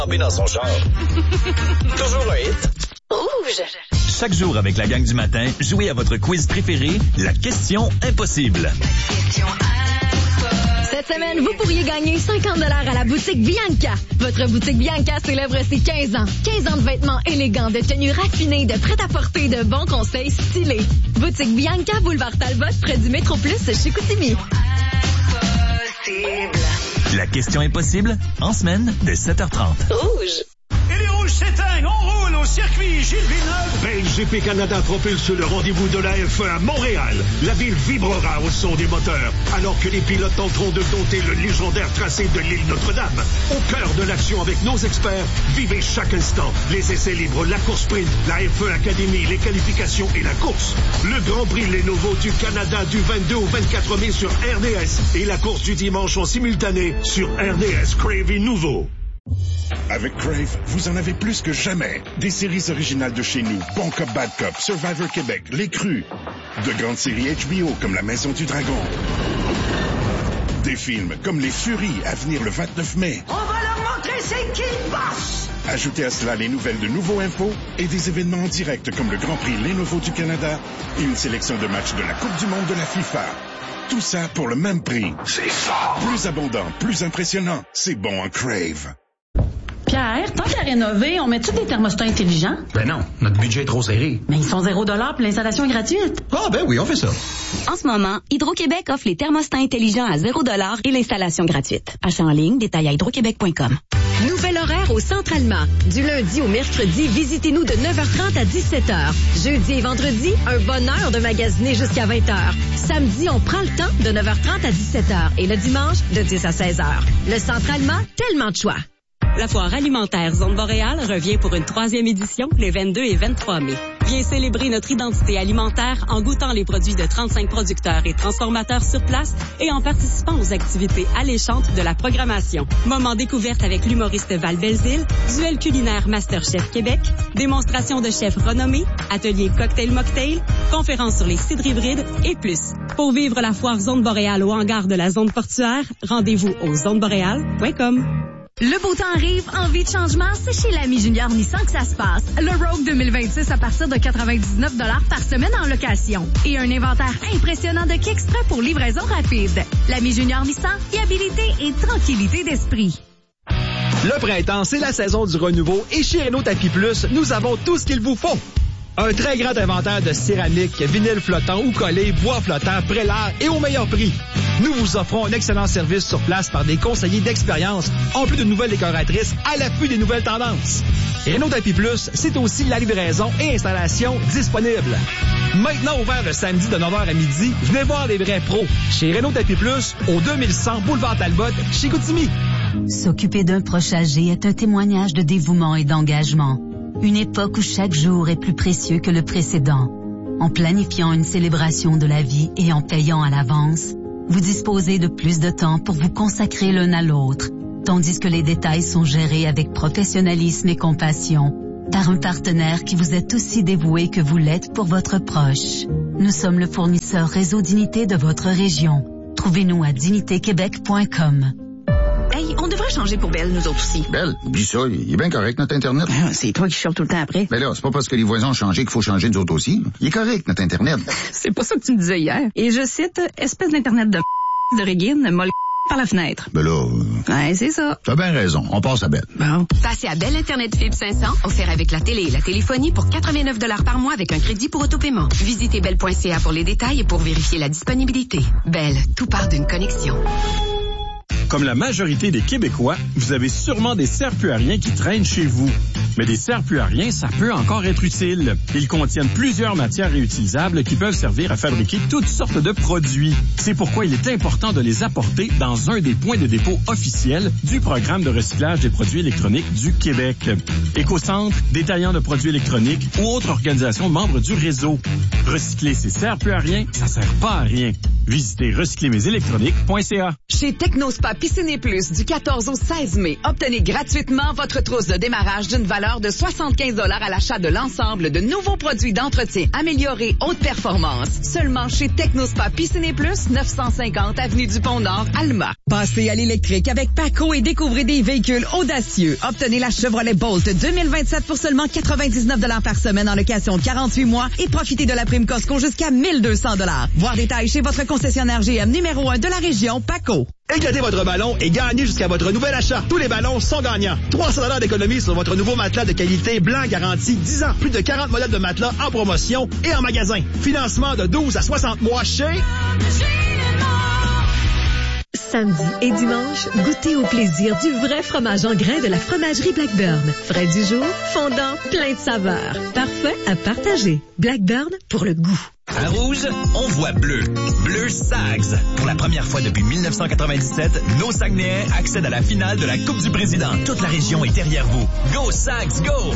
dans son char. Toujours un hit. Rouge. Chaque jour avec la gang du matin, jouez à votre quiz préféré, la question impossible. Cette semaine, vous pourriez gagner 50$ à la boutique Bianca. Votre boutique Bianca célèbre ses 15 ans. 15 ans de vêtements élégants, de tenues raffinées, de prêt-à-porter, de bons conseils stylés. Boutique Bianca, boulevard Talbot, près du Métro Plus, chez Chicoutimi. La question impossible, en semaine, dès 7h30. Rouge. Et les rouges s'éteignent, on roule au circuit Gilles Villeneuve. GP Canada propulse le rendez-vous de la F1 à Montréal. La ville vibrera au son des moteurs, alors que les pilotes tenteront de dompter le légendaire tracé de l'île Notre-Dame. Au cœur de l'action avec nos experts, vivez chaque instant. Les essais libres, la course sprint, la F1 Academy, les qualifications et la course. Le Grand Prix Lenovo du Canada du 22 au 24 mai sur RDS et la course du dimanche en simultané sur RDS Crave et Nouveau. Avec Crave, vous en avez plus que jamais. Des séries originales de chez nous, Bon Cop, Bad Cop, Survivor Québec, Les Crus. De grandes séries HBO comme La Maison du Dragon. Des films comme Les Furies à venir le 29 mai. On va leur montrer c'est qui le boss. Ajoutez à cela les nouvelles de Nouveau Info et des événements en direct comme le Grand Prix Lenovo du Canada et une sélection de matchs de la Coupe du Monde de la FIFA. Tout ça pour le même prix. C'est fort. Plus abondant, plus impressionnant. C'est bon en Crave. Pierre, tant qu'à rénover, on met-tu des thermostats intelligents? Ben non, notre budget est trop serré. Mais ils sont 0$ puis l'installation est gratuite. Ah ben oui, on fait ça. En ce moment, Hydro-Québec offre les thermostats intelligents à 0$ et l'installation gratuite. Achat en ligne, détail à hydroquebec.com. Nouvel horaire au Centre Allemand. Du lundi au mercredi, visitez-nous de 9h30 à 17h. Jeudi et vendredi, un bonheur de magasiner jusqu'à 20h. Samedi, on prend le temps de 9h30 à 17h. Et le dimanche, de 10 à 16h. Le Centre Allemand, tellement de choix. La foire alimentaire Zone Boréal revient pour une 3e édition les 22 et 23 mai. Viens célébrer notre identité alimentaire en goûtant les produits de 35 producteurs et transformateurs sur place et en participant aux activités alléchantes de la programmation. Moment découverte avec l'humoriste Val Belzile, duel culinaire MasterChef Québec, démonstration de chefs renommés, atelier cocktail-mocktail, conférences sur les cidres hybrides et plus. Pour vivre la foire Zone Boréal au hangar de la zone portuaire, rendez-vous au zoneboréal.com. Le beau temps arrive, envie de changement, c'est chez l'ami Junior Nissan que ça se passe. Le Rogue 2026 à partir de 99$ par semaine en location. Et un inventaire impressionnant de kicks prêts pour livraison rapide. L'ami Junior Nissan, fiabilité et tranquillité d'esprit. Le printemps, c'est la saison du renouveau et chez Renault Tapis Plus, nous avons tout ce qu'il vous faut. Un très grand inventaire de céramique, vinyle flottant ou collé, bois flottant, prélat et au meilleur prix. Nous vous offrons un excellent service sur place par des conseillers d'expérience, en plus de nouvelles décoratrices à l'affût des nouvelles tendances. Renault Tapis Plus, c'est aussi la livraison et installation disponible. Maintenant ouvert le samedi de 9h à midi, venez voir les vrais pros chez Renault Tapis Plus au 2100 boulevard Talbot, chez Chicoutimi. S'occuper d'un proche âgé est un témoignage de dévouement et d'engagement. Une époque où chaque jour est plus précieux que le précédent. En planifiant une célébration de la vie et en payant à l'avance, vous disposez de plus de temps pour vous consacrer l'un à l'autre, tandis que les détails sont gérés avec professionnalisme et compassion par un partenaire qui vous est aussi dévoué que vous l'êtes pour votre proche. Nous sommes le fournisseur Réseau Dignité de votre région. Trouvez-nous à dignitéquebec.com. Hey, on devrait changer pour Belle, nous autres aussi. Belle, oublie ça, il est bien correct, notre Internet. C'est toi qui chiales tout le temps après. Mais là, c'est pas parce que les voisins ont changé qu'il faut changer nous autres aussi. Il est correct, notre Internet. C'est pas ça que tu me disais hier. Et je cite, espèce d'Internet de Régine, molle par la fenêtre. Ben là... Ouais, c'est ça. T'as bien raison, on passe à Belle. Bon. Passez à Belle Internet Fibre 500, offert avec la télé et la téléphonie pour 89$ par mois avec un crédit pour autopaiement. Visitez belle.ca pour les détails et pour vérifier la disponibilité. Belle, tout part d'une connexion. Comme la majorité des Québécois, vous avez sûrement des serre-plus-à-rien qui traînent chez vous. Mais des serre-plus-à-rien, ça peut encore être utile. Ils contiennent plusieurs matières réutilisables qui peuvent servir à fabriquer toutes sortes de produits. C'est pourquoi il est important de les apporter dans un des points de dépôt officiels du programme de recyclage des produits électroniques du Québec. Écocentre, détaillant de produits électroniques ou autres organisations membres du réseau. Recycler ces serre-plus-à-rien, ça sert pas à rien. Visitez recyclermesélectroniques.ca. Chez Technospa Piscine et Plus, du 14 au 16 mai, obtenez gratuitement votre trousse de démarrage d'une valeur de 75 $ à l'achat de l'ensemble de nouveaux produits d'entretien améliorés haute performance. Seulement chez Technospa Piscine et Plus, 950 avenue du Pont-Nord, Alma. Passez à l'électrique avec Paco et découvrez des véhicules audacieux. Obtenez la Chevrolet Bolt 2027 pour seulement 99 $ par semaine en location de 48 mois et profitez de la prime Costco jusqu'à 1200 $. Voir détails chez votre concessionnaire GM numéro 1 de la région, Paco. Éclatez votre ballon et gagnez jusqu'à votre nouvel achat. Tous les ballons sont gagnants. 300 $ d'économie sur votre nouveau matelas de qualité blanc garanti 10 ans. Plus de 40 modèles de matelas en promotion et en magasin. Financement de 12 à 60 mois chez... Samedi et dimanche, goûtez au plaisir du vrai fromage en grains de la fromagerie Blackburn. Frais du jour, fondant, plein de saveurs. Parfait à partager. Blackburn pour le goût. À Rouge, on voit bleu. Bleu Sags. Pour la première fois depuis 1997, nos Saguenayens accèdent à la finale de la Coupe du Président. Toute la région est derrière vous. Go Sags, go!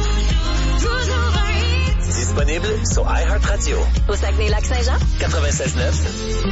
Disponible sur iHeartRadio. Au Saguenay-Lac-Saint-Jean. 96.9.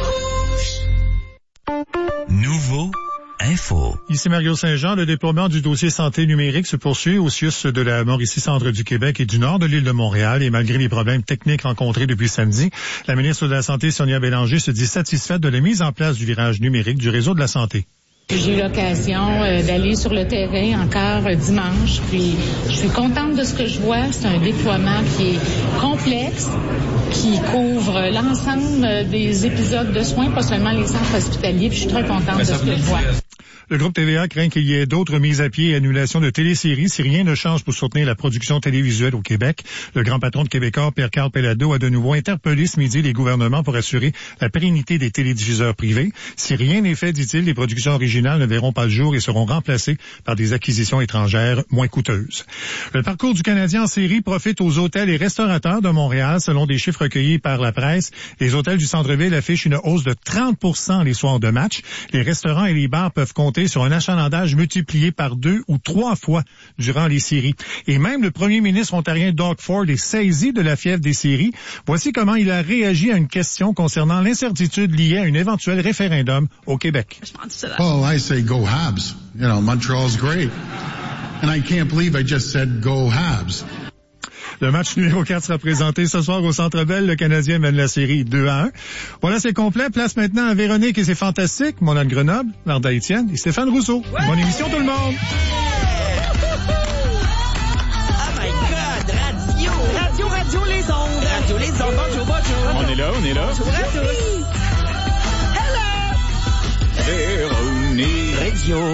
Nouveau info. Ici Mario Saint-Jean. Le déploiement du dossier santé numérique se poursuit au CIUS de la Mauricie-Centre du Québec et du nord de l'île de Montréal. Et malgré les problèmes techniques rencontrés depuis samedi, la ministre de la Santé, Sonia Bélanger, se dit satisfaite de la mise en place du virage numérique du réseau de la santé. J'ai eu l'occasion d'aller sur le terrain encore dimanche, puis je suis contente de ce que je vois. C'est un déploiement qui est complexe, qui couvre l'ensemble des épisodes de soins, pas seulement les centres hospitaliers, puis je suis très contente de ce que je vois. Le groupe TVA craint qu'il y ait d'autres mises à pied et annulations de téléséries si rien ne change pour soutenir la production télévisuelle au Québec. Le grand patron de Québécois, Pierre-Carl Pellado, a de nouveau interpellé ce midi les gouvernements pour assurer la pérennité des télédiffuseurs privés. Si rien n'est fait, dit-il, les productions originales ne verront pas le jour et seront remplacées par des acquisitions étrangères moins coûteuses. Le parcours du Canadien en série profite aux hôtels et restaurateurs de Montréal. Selon des chiffres recueillis par la presse, les hôtels du centre-ville affichent une hausse de 30% les soirs de match. Les restaurants et les bars peuvent compter sur un achalandage multiplié par 2 ou 3 fois durant les séries. Et même le premier ministre ontarien Doug Ford est saisi de la fièvre des séries. Voici comment il a réagi à une question concernant l'incertitude liée à un éventuel référendum au Québec. Oh, I say go Habs. You know, Montreal's great. And I can't believe I just said go Habs. Le match numéro 4 sera présenté ce soir au Centre Bell. Le Canadien mène la série 2-1. Voilà, c'est complet. Place maintenant à Véronique et c'est fantastique. Mona de Grenoble, Varda Étienne et Stéphane Rousseau. Ouais! Bonne émission tout le monde! Oh my God! Radio les ondes! Radio les ondes, bonjour! On est là. Bonjour à tous! Hello! Véronique! Radio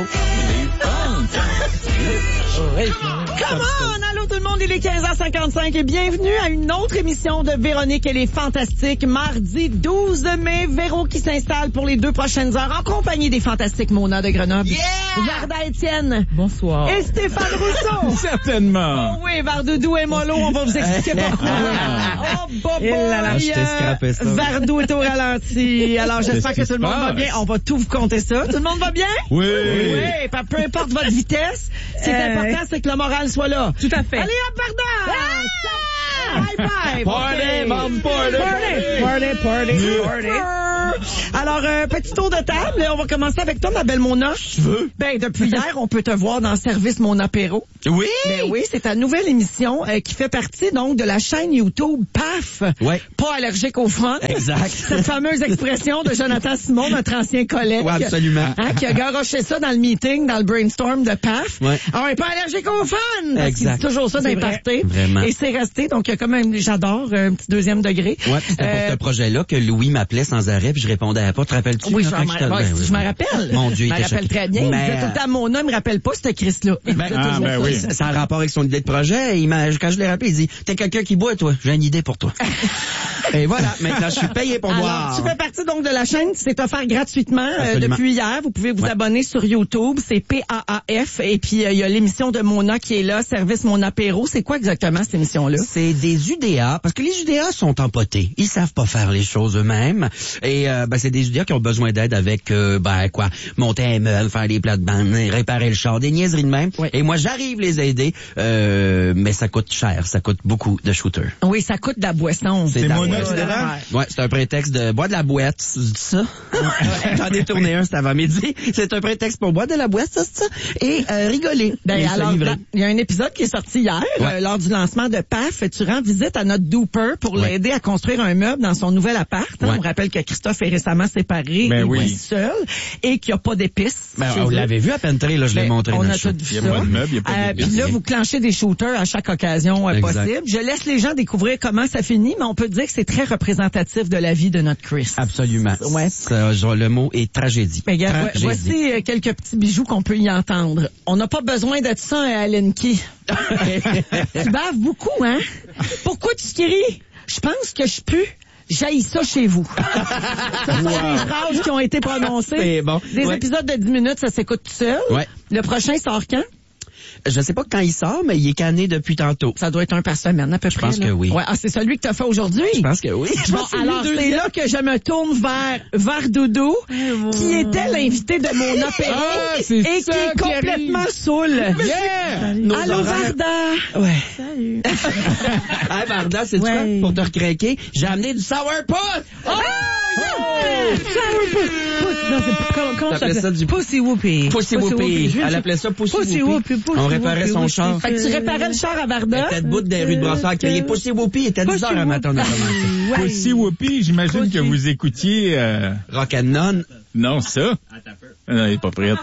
Come on! Allô tout le monde, il est 15h55 et bienvenue à une autre émission de Véronique et les Fantastiques. Mardi 12 mai, Véro qui s'installe pour les 2 prochaines heures en compagnie des Fantastiques Mona de Grenoble. Yeah! Varda Étienne. Bonsoir. Et Stéphane Rousseau. Certainement. Oh oui, Vardoudou et Molo, on va vous expliquer pourquoi. Oh, boboy! Vardou est au ralenti. Alors, j'espère que tout le monde va bien. On va tout vous compter ça. Tout le monde va bien? Oui. Oui, peu importe votre vitesse, c'est important, c'est que le moral soit là. Tout à fait. Allez, hop, Varda! High five! Party, mom, party! Party! Alors, petit tour de table. On va commencer avec toi, ma belle Mona. Tu veux? Ben, depuis hier, on peut te voir dans Service Mon Apéro. Oui? Ben oui, c'est ta nouvelle émission qui fait partie, donc, de la chaîne YouTube PAF. Ouais. Pas allergique aux fronts. Exact. Cette fameuse expression de Jonathan Simon, notre ancien collègue. Oui, absolument. Qui a garoché ça dans le meeting, dans le brainstorm de PAF. Ouais. Ah ouais, pas allergique aux fun! Parce qu'il dit toujours ça dans les parties. Vraiment. Et c'est resté, donc il y a comme j'adore, un petit deuxième degré. Ouais, c'était pour ce projet-là que Louis m'appelait sans arrêt, puis je répondais à pas. Te rappelles-tu? Oui, je me rappelle. Mon Dieu, je me rappelle très bien. Mais... Il disait tout le temps, mon homme, il me rappelle pas ce Chris-là. Oui. Ça a un rapport avec son idée de projet. Quand je l'ai rappelé, il dit, t'es quelqu'un qui boit, toi. J'ai une idée pour toi. Et voilà, maintenant, je suis payé pour boire. Tu fais partie donc de la chaîne, c'est offert gratuitement depuis hier. Vous pouvez vous abonner sur YouTube, c'est PAAF. Et puis, il y a l'émission de Mona qui est là, Service Mon Apéro. C'est quoi exactement cette émission-là? C'est des UDA, parce que les UDA sont empotés. Ils savent pas faire les choses eux-mêmes. Et Et c'est des étudiants qui ont besoin d'aide avec monter un meuble, faire des plates-bandes, réparer le char, des niaiseries de même. Oui. Et moi, j'arrive les aider, mais ça coûte cher, ça coûte beaucoup de shooters. Oui, ça coûte de la boisson. C'est mon ouais, c'est un prétexte de boire de la boîte, c'est ça? J'en ai tourné un cet avant-midi. C'est un prétexte pour boire de la boîte, ça, c'est ça? Et rigoler. Alors, il y a un épisode qui est sorti hier, lors du lancement de PAF. Tu rends visite à notre duper pour l'aider à construire un meuble dans son nouvel appart. On rappelle que Christophe est récemment séparé, il vit seul, et qu'il n'y a pas d'épices. On l'avait vu à Pentry, là, je l'ai montré. On a tout vu ça. Il n'y a pas de meuble, il n'y a pas d'épices. Puis là, vous clenchez des shooters à chaque occasion possible. Je laisse les gens découvrir comment ça finit, mais on peut dire que c'est très représentatif de la vie de notre Chris. Absolument. Ouais. Le mot est tragédie. Mais regarde, voici quelques petits bijoux qu'on peut y entendre. On n'a pas besoin de ça à Alenki. Tu baves beaucoup, hein? Pourquoi tu cries? Je pense que je pue. J'haïs ça chez vous. Ce sont des phrases qui ont été prononcées. C'est bon. Des épisodes de 10 minutes, ça s'écoute tout seul. Ouais. Le prochain sort quand? Je sais pas quand il sort, mais il est canné depuis tantôt. Ça doit être un par semaine, à peu près. Je pense que oui. Ouais, c'est celui que tu as fait aujourd'hui? Je pense que oui. Bon, alors c'est là que je me tourne vers Doudou, qui était l'invité de mon apéro et qui est complètement saoul. Yeah! Allô, Varda? Ouais. Salut. Hey, Varda, c'est quoi? Pour te recraquer, j'ai amené du sourpuss! Oh! Sourpuss! Non, comment ça s'appelle? Du Pussy Whoopie. Pussy Whoopie. Elle appelait ça Pussy Whoopie. On réparait son char. Fait que tu réparais le char à Varda? Elle était debout des rues de Brossard, qui criait Pussy Whoopie. Il était 10 heures à matin, on a commencé. Pussy Whoopie, j'imagine que vous écoutiez... Rock'n'None. Non, ça. Non, il est pas prête.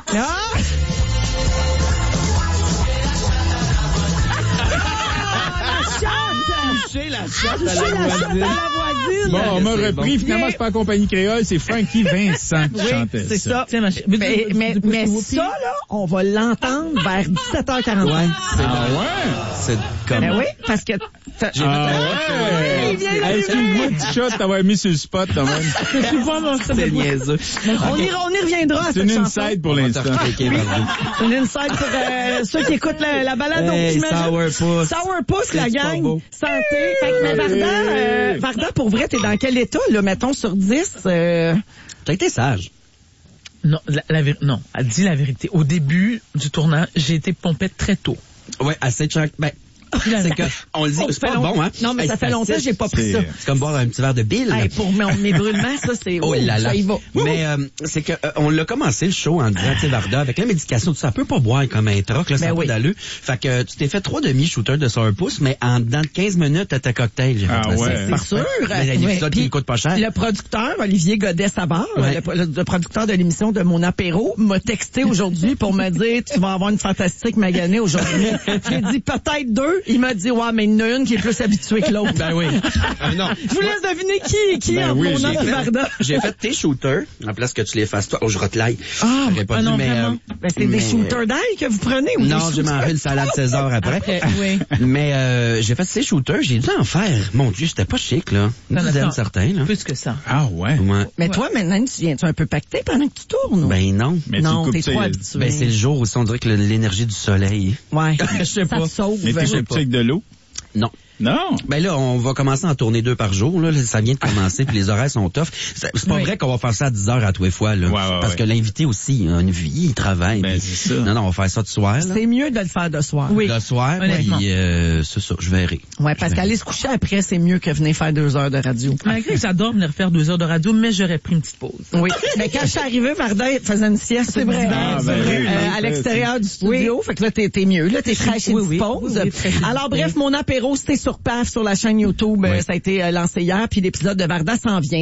La chatte à la voisine. Bon, on m'a repris. Finalement, c'est pas la compagnie créole, c'est Frankie Vincent qui chantait ça. C'est ça. Mais ça, là, on va l'entendre vers 17h40. Ouais. C'est comme... Ben oui, parce que... Excuse-moi, petit chat, t'avais mis sur le spot, quand même. C'est niaiseux. On y reviendra à cette chanson. C'est une inside pour l'instant. C'est une inside pour ceux qui écoutent la balade. Sourpuss. Sourpuss, la gang. Santé. Mais Varda, pour vrai, t'es dans quel état, là, mettons, sur 10? T'as été sage. Non, non, elle dit la vérité. Au début du tournage, j'ai été pompette très tôt. Ouais, assez de chaque... c'est que, on le dit, c'est pas bon, hein? Non, mais ça fait longtemps que j'ai pas pris ça. C'est comme boire un petit verre de bile. Pour mes brûlements, ça, c'est... Oh là là. Ça y va. Mais, c'est que, on l'a commencé le show en disant, tu sais, Varda, avec la médication, ça peut pas boire comme un troc, là, ça n'a pas d'allure. Fait que, tu t'es fait 3 demi-shooters de sourpuss, mais dans 15 minutes, t'as ta cocktail. C'est sûr. Mais l'épisode qui coûte pas cher. Le producteur, Olivier Godet-Savard, le producteur de l'émission de Mon Apéro, m'a texté aujourd'hui pour me dire, tu vas avoir une fantastique maganée aujourd'hui. J'ai dit peut-être 2. Il m'a dit, ouais, mais il y en a une qui est plus habituée que l'autre. Ben oui. Non. Je vous laisse deviner qui entre mon nom et Varda. J'ai fait tes shooters, en place que tu les fasses toi. Oh, je rotelaille. Non, vraiment. C'est des shooters d'ail que vous prenez ou non, j'ai mangé une salade César après. Oui. Mais j'ai fait ces shooters, j'ai dû en faire. Mon Dieu, c'était pas chic, là. Une dizaine certains, là. Plus que ça. Ah ouais. Mais toi, maintenant, tu viens-tu un peu pacté pendant que tu tournes? Ben non. Mais non, t'es trop habitué. Ben c'est le jour aussi, on dirait que l'énergie du soleil. Ouais. Je sais pas. Ça sauve. Mais t'es pas avec de l'eau? Non. Non. Ben là, on va commencer à en tourner 2 par jour. Là, ça vient de commencer, puis les horaires sont tough. C'est pas vrai qu'on va faire ça à 10 heures à tous les fois, là. Parce que l'invité aussi a une vie, il travaille. Ben, c'est ça. Non, on va faire ça de soir. Là. C'est mieux de le faire de soir. Oui. De soir, puis c'est ça, je verrai. Ouais, parce qu'aller se coucher après, c'est mieux que venir faire 2 heures de radio. Malgré que j'adore venir faire 2 heures de radio, mais j'aurais pris une petite pause. Oui. Mais quand je suis arrivée, Varda faisait une sieste. C'est vrai. À l'extérieur du studio. Fait que là, t'es mieux. Là, t'es fraîche et une pause. Alors, bref, mon apéro, c'était sur PAF, sur la chaîne YouTube. Ça a été lancé hier, puis l'épisode de Varda s'en vient.